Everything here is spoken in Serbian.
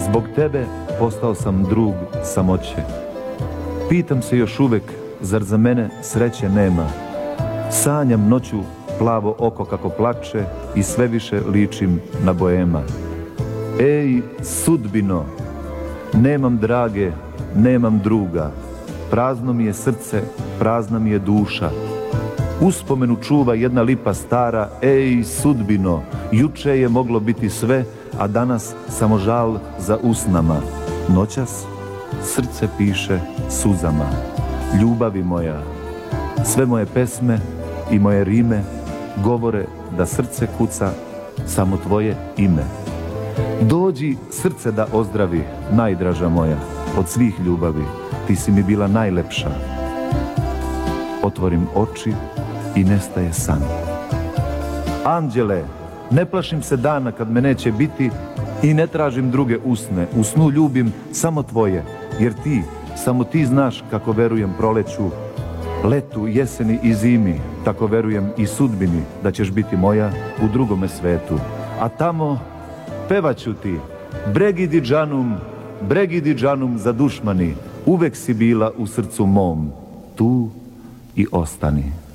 Zbog tebe postao sam drug samoće. Pitam se još uvek, zar za mene sreće nema? Sanjam noću plavo oko kako plače i sve više ličim na boema. Ej, sudbino, nemam drage, nemam druga. Prazno mi je srce, prazna mi je duša. Uspomenu čuva jedna lipa stara. Ej, sudbino, juče je moglo biti sve, a danas samo žal za usnama. Noćas srce piše suzama. Ljubavi moja, sve moje pesme i moje rime govore da srce kuca samo tvoje ime. Dođi srce da ozdravi, najdraža moja, od svih ljubavi ti si mi bila najlepša. Otvorim oči i nestaje san. Anđele, ne plašim se dana kad me neće biti i ne tražim druge usne. U snu ljubim samo tvoje, jer ti, samo ti znaš kako verujem proleću, letu, jeseni i zimi. Tako verujem i sudbini da ćeš biti moja u drugome svetu. A tamo pevaću ti Bregidi džanum za dušmani. Uvek si bila u srcu mom, tu i ostani.